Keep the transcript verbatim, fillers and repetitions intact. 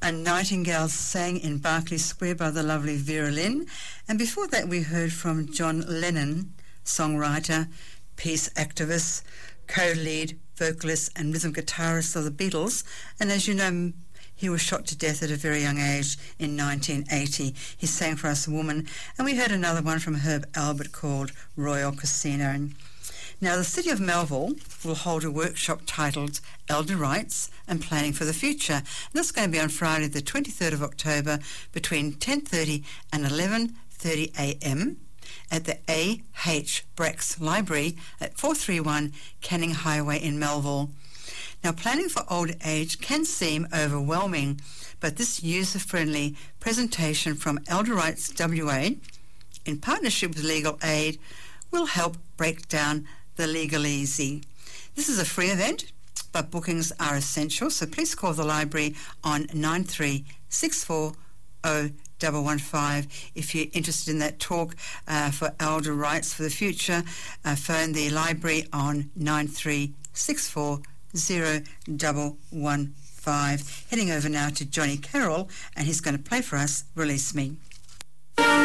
A Nightingale sang in Berkeley Square by the lovely Vera Lynn. And before that we heard from John Lennon, songwriter, peace activist, co-lead, vocalist and rhythm guitarist of the Beatles. And as you know, he was shot to death at a very young age in nineteen eighty. He sang for us Woman. And we heard another one from Herb Albert called Royal Casino. Now, the City of Melville will hold a workshop titled Elder Rights and Planning for the Future. And that's going to be on Friday the twenty-third of October between ten thirty and eleven thirty a m at the A H Brex Library at four thirty-one Canning Highway in Melville. Now, planning for old age can seem overwhelming, but this user-friendly presentation from Elder Rights W A, in partnership with Legal Aid, will help break down the legalese. This is a free event, but bookings are essential, so please call the library on nine three six four zero one one five if you're interested in that talk uh, for elder rights for the future. Uh, phone the library on nine three six four zero one one five. Heading over now to Johnny Carroll, and he's going to play for us Release Me.